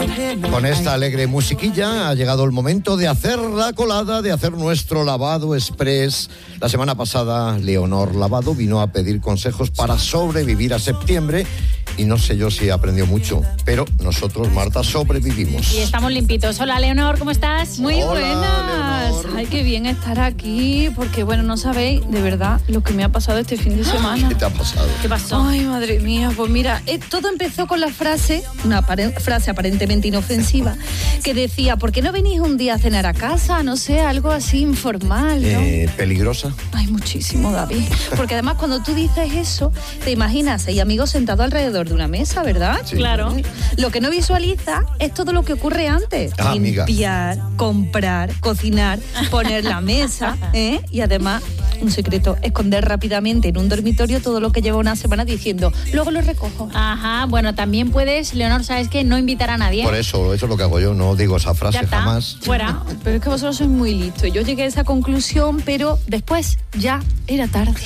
Con esta alegre musiquilla ha llegado el momento de hacer la colada, de hacer nuestro lavado express. La semana pasada, Leonor Lavado vino a pedir consejos para sobrevivir a septiembre. Y no sé yo si aprendió mucho, pero nosotros, Marta, sobrevivimos. Y estamos limpitos. Hola, Leonor, ¿cómo estás? Muy Hola, buenas. Leonor. Ay, qué bien estar aquí, porque bueno, no sabéis de verdad lo que me ha pasado este fin de semana. ¿Qué te ha pasado? ¿Qué pasó? Ay, madre mía, pues mira, todo empezó con la frase, una frase aparentemente inofensiva, que decía, ¿por qué no venís un día a cenar a casa? No sé, algo así informal, ¿no? ¿Peligrosa? Ay, muchísimo, David. Porque además cuando tú dices eso, te imaginas, hay amigos sentados alrededor de una mesa, ¿verdad? Sí. Claro. Lo que no visualiza es todo lo que ocurre antes. Ah, amiga. Limpiar, comprar, cocinar, poner la mesa, ¿eh? Y además, un secreto, esconder rápidamente en un dormitorio todo lo que lleva una semana diciendo, luego lo recojo. Ajá, bueno, también puedes, Leonor, ¿sabes qué? No invitar a nadie. Por eso es lo que hago yo, no digo esa Ya frase está, jamás. fuera. Pero es que vosotros sois muy listos. Yo llegué a esa conclusión, pero después ya era tarde.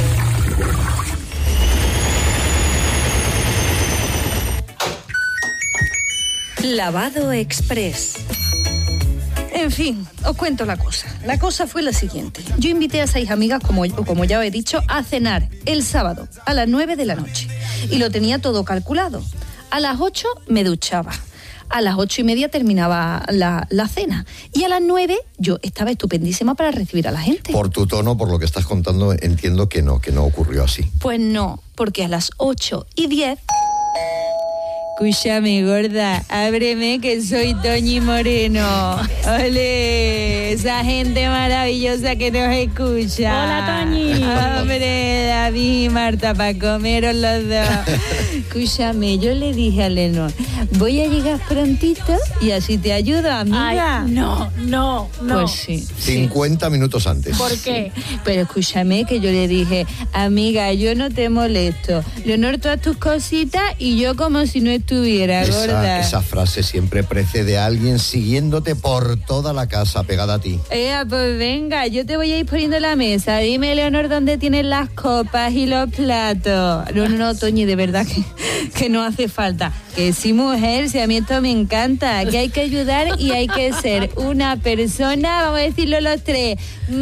Lavado Express. En fin, os cuento la cosa. La cosa fue la siguiente. Yo invité a 6 amigas, como ya os he dicho, a cenar el sábado a las 9 de la noche. Y lo tenía todo calculado. A las 8 me duchaba. A las 8:30 terminaba la cena. Y a las 9 yo estaba estupendísima para recibir a la gente. Por tu tono, por lo que estás contando, entiendo que no ocurrió así. Pues no, porque a las 8:10... Escúchame, gorda, ábreme que soy Toñi Moreno. ¡Ole! Esa gente maravillosa que nos escucha. Hola, Toñi. Hombre, David y Marta, para comeros los dos. Escúchame, yo le dije a Leonor, voy a llegar prontito y así te ayudo, amiga. Ay, no. Pues sí. 50 minutos antes. ¿Por qué? Pero escúchame que yo le dije, amiga, yo no te molesto. Leonor, todas tus cositas y yo como si no estuviera, gorda. Esa frase siempre precede a alguien siguiéndote por toda la casa, pegada a ti. Pues venga, yo te voy a ir poniendo la mesa. Dime, Leonor, dónde tienes las copas y los platos. No, Toñi, de verdad que no hace falta. Que sí, mujer, si a mí esto me encanta. Que hay que ayudar y hay que ser una persona, vamos a decirlo los tres,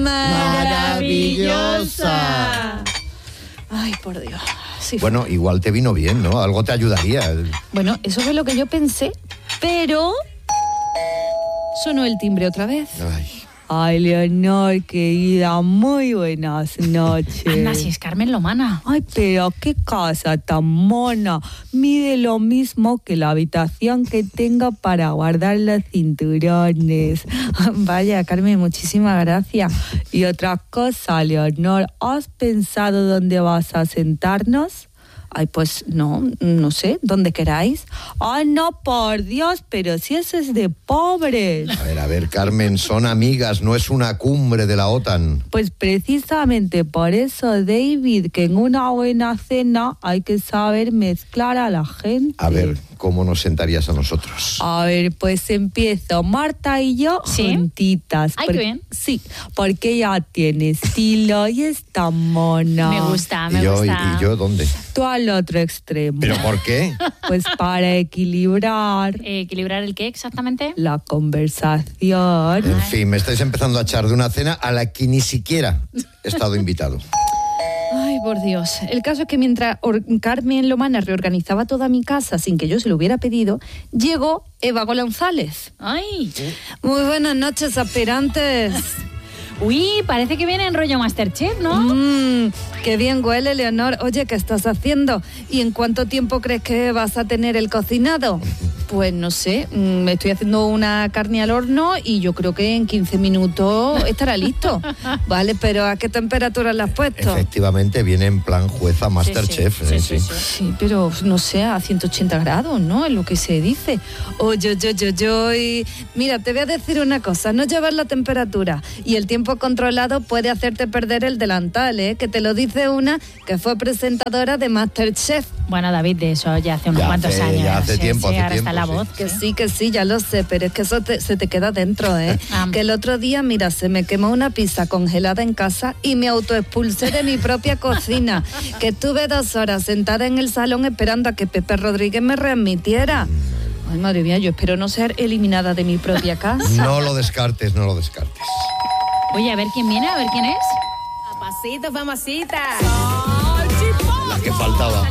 maravillosa. Ay, por Dios. Sí, Bueno, igual te vino bien, ¿no? Algo te ayudaría. Bueno, eso fue lo que yo pensé, pero sonó el timbre otra vez. Ay, Leonor, querida, muy buenas noches. Anda, si es Carmen Lomana. Ay, pero qué casa tan mona. Mide lo mismo que la habitación que tengo para guardar los cinturones. Vaya, Carmen, muchísimas gracias. Y otra cosa, Leonor, ¿has pensado dónde vas a sentarnos? Ay, pues no sé, donde queráis. Ay, no, por Dios, pero si eso es de pobres. A ver, Carmen, son amigas, no es una cumbre de la OTAN. Pues precisamente por eso, David, que en una buena cena hay que saber mezclar a la gente. A ver, ¿cómo nos sentarías a nosotros? A ver, pues empiezo. Marta y yo ¿Sí? juntitas. Ay, qué bien. Sí, porque ella tiene estilo y está mona. Me gusta. ¿Y yo dónde? Tú al otro extremo. ¿Pero por qué? Pues para equilibrar ¿Equilibrar el qué exactamente? la conversación. En fin, me estáis empezando a echar de una cena a la que ni siquiera he estado invitado. Ay, por Dios. El caso es que mientras Carmen Lomana reorganizaba toda mi casa sin que yo se lo hubiera pedido, llegó Eva González. Ay. Muy buenas noches, aspirantes. Uy, parece que viene en rollo Masterchef, ¿no? Qué bien huele, Leonor. Oye, ¿qué estás haciendo? ¿Y en cuánto tiempo crees que vas a tener el cocinado? Pues no sé, me estoy haciendo una carne al horno y yo creo que en 15 minutos estará listo. Vale, pero ¿a qué temperatura la has puesto? Efectivamente, viene en plan jueza Masterchef. Sí. Sí, pero no sé, a 180 grados, ¿no? Es lo que se dice. Oye, mira, te voy a decir una cosa, no llevar la temperatura y el tiempo controlado puede hacerte perder el delantal, ¿eh? Que te lo dice una que fue presentadora de Masterchef. Bueno, David, de eso ya hace unos cuantos años. Ya hace tiempo, ahora está la voz. Que sí, ya lo sé, pero es que eso se te queda dentro, ¿eh? Que el otro día, mira, se me quemó una pizza congelada en casa y me autoexpulsé de mi propia cocina, que estuve 2 horas sentada en el salón esperando a que Pepe Rodríguez me readmitiera. Ay, madre mía, yo espero no ser eliminada de mi propia casa. No lo descartes, no lo descartes. Oye, a ver quién viene, a ver quién es. Papacito, mamacita. La que faltaba.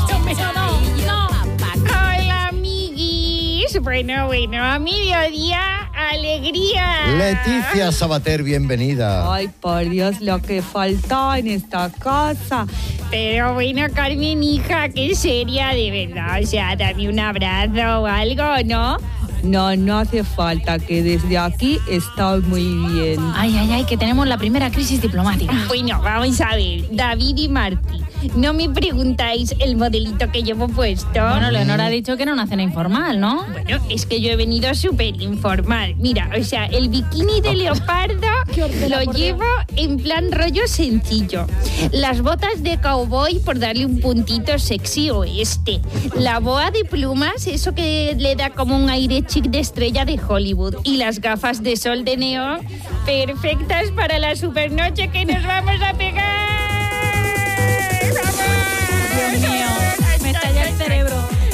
Hola, amiguis. Bueno, a mediodía, alegría. Leticia Sabater, bienvenida. Ay, por Dios, lo que falta en esta casa. Pero bueno, Carmen, hija, qué seria, de verdad. O sea, dame un abrazo o algo, ¿no? No hace falta, que desde aquí estoy muy bien. Ay, que tenemos la primera crisis diplomática. Bueno, vamos a ver, David y Martí, ¿no me preguntáis el modelito que llevo puesto? Bueno, Leonor ha dicho que era una cena informal, ¿no? Bueno, es que yo he venido súper informal. Mira, o sea, el bikini de leopardo lo llevo en plan rollo sencillo. Las botas de cowboy por darle un puntito sexy oeste. La boa de plumas, eso que le da como un aire chic de estrella de Hollywood. Y las gafas de sol de neón, perfectas para la supernoche que nos vamos a pegar. Dios mío, me estalla el cerebro.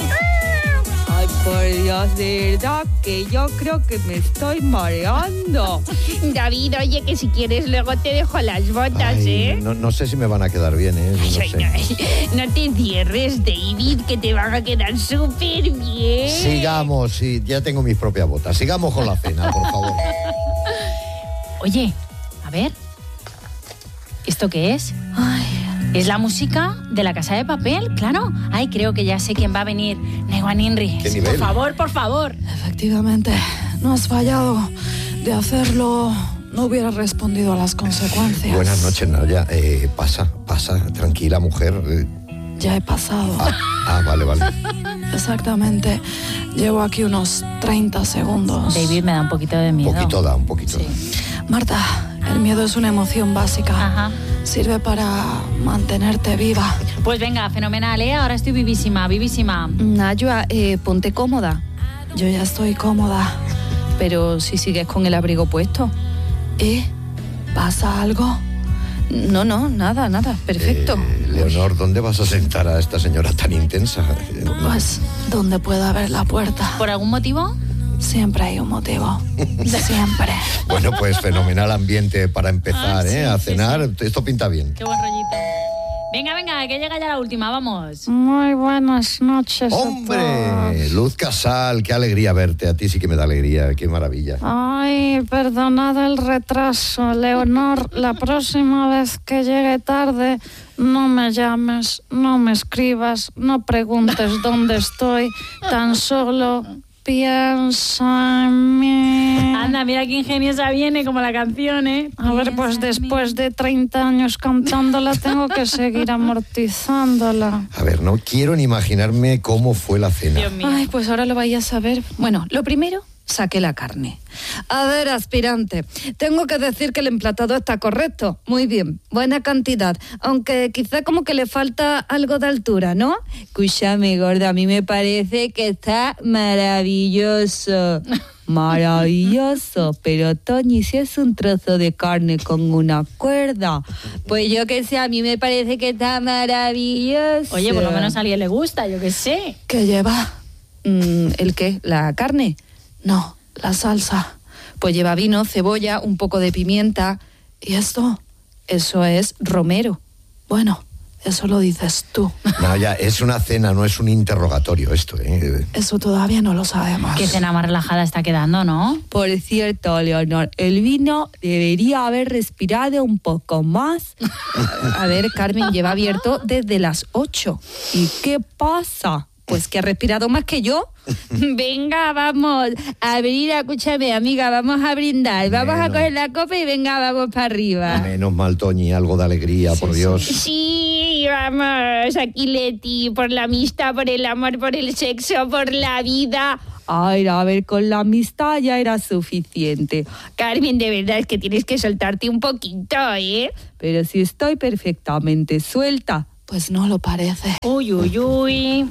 Ay, por Dios, de verdad que yo creo que me estoy mareando. David, oye, que si quieres luego te dejo las botas, Ay, no sé si me van a quedar bien, ¿eh? No sé. No te cierres, David, que te van a quedar súper bien. Sigamos, sí, ya tengo mis propias botas. Sigamos con la cena, por favor. Oye, a ver. ¿Esto qué es? Es la música de La Casa de Papel, claro. Ay, creo que ya sé quién va a venir. Neguan Inri. ¿Qué nivel? Por favor. Efectivamente, no has fallado. De hacerlo, no hubiera respondido a las consecuencias. Buenas noches, Naya. Pasa, tranquila, mujer. Ya he pasado. Vale. Exactamente. Llevo aquí unos 30 segundos. David, me da un poquito de miedo. Un poquito. Sí. Marta, el miedo es una emoción básica. Ajá. Sirve para mantenerte viva. Pues venga, fenomenal, ¿eh? Ahora estoy vivísima. Nayua, ponte cómoda. Yo ya estoy cómoda. Pero si sigues con el abrigo puesto. ¿Pasa algo? No, nada, perfecto. Leonor, ¿dónde vas a sentar a esta señora tan intensa? Pues, donde pueda ver la puerta. ¿Por algún motivo? Siempre hay un motivo. Siempre. Bueno, pues fenomenal ambiente para empezar, sí, a cenar. sí. Esto pinta bien. Qué buen rollito. Venga, que llega ya la última, vamos. Muy buenas noches. ¡Hombre! Luz Casal, qué alegría verte. A ti sí que me da alegría, qué maravilla. Ay, perdonad el retraso, Leonor. La próxima vez que llegue tarde, no me llames, no me escribas, no preguntes dónde estoy, tan solo piensa en mí. Anda, mira qué ingeniosa viene, como la canción, ¿eh? A ver, pues después de 30 años cantándola, tengo que seguir amortizándola. A ver, no quiero ni imaginarme cómo fue la cena. Dios mío. Ay, pues ahora lo vais a saber. Bueno, lo primero, saqué la carne. A ver, aspirante, tengo que decir que el emplatado está correcto. Muy bien, buena cantidad. Aunque quizá como que le falta algo de altura, ¿no? Escúchame, gorda, a mí me parece que está maravilloso. Maravilloso, pero Toñi, si es un trozo de carne con una cuerda, pues yo que sé, a mí me parece que está maravilloso. Oye, por lo menos a alguien le gusta, yo qué sé. ¿Qué lleva? ¿El qué? ¿La carne? No, la salsa. Pues lleva vino, cebolla, un poco de pimienta. ¿Y esto? Eso es romero. Bueno, eso lo dices tú. No, ya, es una cena, no es un interrogatorio esto, ¿eh? Eso todavía no lo sabemos. Qué cena más relajada está quedando, ¿no? Por cierto, Leonor, el vino debería haber respirado un poco más. A ver, Carmen, lleva abierto desde las 8. ¿Y qué pasa? Pues que ha respirado más que yo. Venga, vamos a abrir, escúchame, amiga, vamos a brindar, vamos a coger la copa y venga, vamos para arriba. Menos mal, Toñi, algo de alegría, por Dios. Sí, vamos, aquí Leti, por la amistad, por el amor, por el sexo, por la vida. Ay, a ver, con la amistad ya era suficiente. Carmen, de verdad es que tienes que soltarte un poquito, ¿eh? Pero si estoy perfectamente suelta. Pues no lo parece. Uy.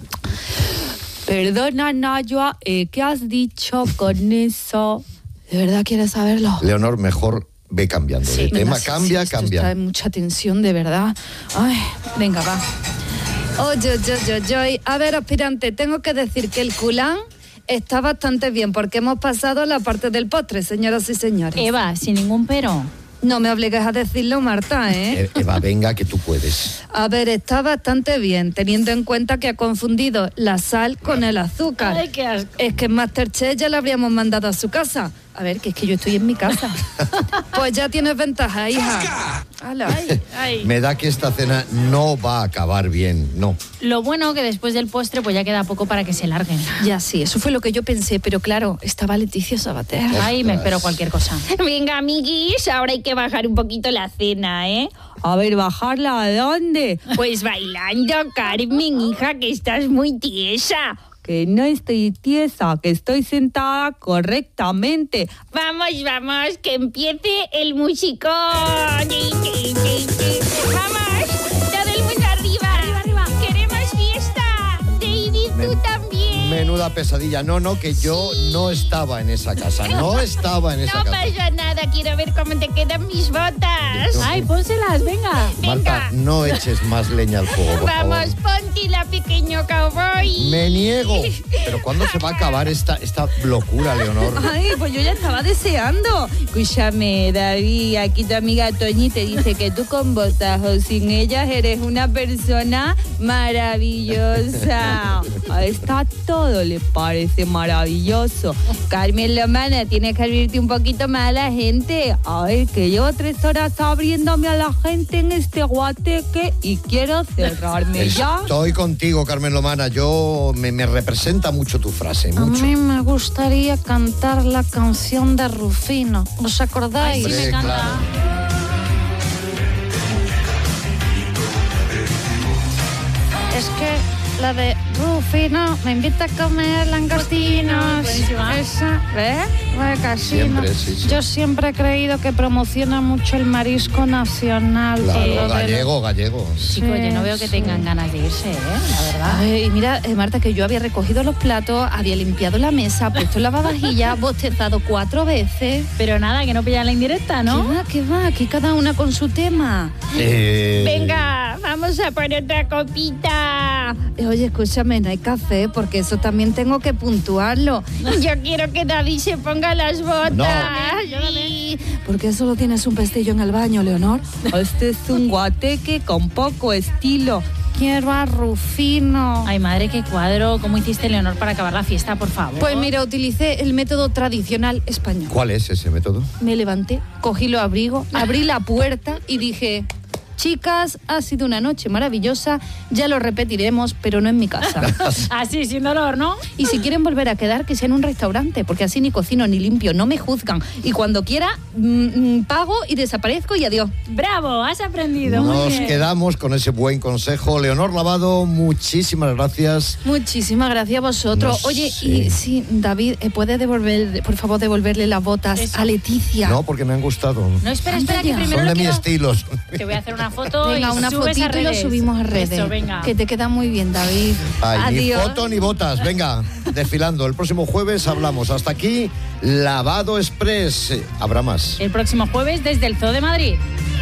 Perdona, Nayua, ¿qué has dicho con eso? ¿De verdad quieres saberlo? Leonor, mejor ve cambiando de tema. Cambia. Esto está en mucha tensión, de verdad. Ay, venga, va. Oye. A ver, aspirante, tengo que decir que el culán Está bastante bien porque hemos pasado a la parte del postre, señoras y señores. Eva, sin ningún pero. No me obligues a decirlo, Marta, ¿eh? Eva, venga, que tú puedes. A ver, está bastante bien, teniendo en cuenta que ha confundido la sal con el azúcar. Ay, qué asco. Es que en Masterchef ya la habríamos mandado a su casa. A ver, que es que yo estoy en mi casa. Pues ya tienes ventaja, hija. ¡Hala! Me da que esta cena no va a acabar bien, no. Lo bueno que después del postre pues ya queda poco para que se larguen. Ya sí, eso fue lo que yo pensé, pero claro, estaba Leticia Sabater. Ay, me espero cualquier cosa. Venga, amiguis, ahora hay que bajar un poquito la cena, ¿eh? A ver, ¿bajarla a dónde? Pues bailando, Carmen, hija, que estás muy tiesa. Que no estoy tiesa, que estoy sentada correctamente. Vamos, vamos, que empiece el musicón. Vamos, todo el mundo arriba. Arriba. Queremos fiesta. David, tú también. Menuda pesadilla. No, que yo no estaba en esa casa. No estaba en esa No casa. pasa nada, quiero ver cómo te quedan mis botas. Ay, pónselas, venga. Marta, no eches más leña al fuego, por Vamos, favor. póntela, pequeño cowboy. Me niego. Pero ¿cuándo se va a acabar esta locura, Leonor? Ay, pues yo ya estaba deseando. Escúchame, David, aquí tu amiga Toñi te dice que tú con botas o sin ellas eres una persona maravillosa. A esta todo le parece maravilloso. Carmen Lomana, tienes que abrirte un poquito más a la gente. A ver, que llevo 3 horas abriéndome a la gente en este guateque y quiero cerrarme ya. Estoy contigo, Carmen Lomana. Me representa mucho tu frase, A mucho. mí me gustaría cantar la canción de Rufino. ¿Os acordáis? Ay, sí, me encanta. claro. Es que la de Rufino me invita a comer langostinos. Buenísima. Esa, ¿ves? La de casino. Siempre, sí. Yo siempre he creído que promociona mucho el marisco nacional. con lo Claro, de gallego. Chicos, yo no veo que tengan ganas de irse, la verdad. Ay, mira, Marta, que yo había recogido los platos, había limpiado la mesa, puesto el lavavajillas, bostezado 4 veces. Pero nada, que no pillan la indirecta, ¿no? ¿Qué va? Aquí cada una con su tema. Venga, vamos a por otra copita. Oye, escúchame, no hay café, porque eso también tengo que puntuarlo. Yo quiero que David se ponga las botas. No. Y- ¿Por qué solo tienes un pestillo en el baño, Leonor? Este es un guateque con poco estilo. Quiero a Rufino. Ay, madre, qué cuadro. ¿Cómo hiciste, Leonor, para acabar la fiesta, por favor? Pues mira, utilicé el método tradicional español. ¿Cuál es ese método? Me levanté, cogí los abrigos, abrí la puerta y dije... Chicas, ha sido una noche maravillosa, ya lo repetiremos, pero no en mi casa. Así, sin dolor, ¿no? Y si quieren volver a quedar, que sea en un restaurante, porque así ni cocino ni limpio, no me juzgan. Y cuando quiera, pago y desaparezco y adiós. ¡Bravo! Has aprendido. Muy Nos bien. quedamos con ese buen consejo. Leonor Lavado, muchísimas gracias. Muchísimas gracias a vosotros. No Oye, sé. y sí, David, ¿puede por favor devolverle las botas Eso. a Leticia? No, porque me han gustado. No, espera, Anda que ya. primero Son lo de mi quiero... estilo. Te voy a hacer una foto Venga, y una subes a fotito y lo redes. subimos a redes. Eso, venga. Que te queda muy bien, David. Ay, ni Adiós. foto ni botas. Venga, desfilando. El próximo jueves hablamos. Hasta aquí, Lavado Express. Habrá más. El próximo jueves desde el Zoo de Madrid.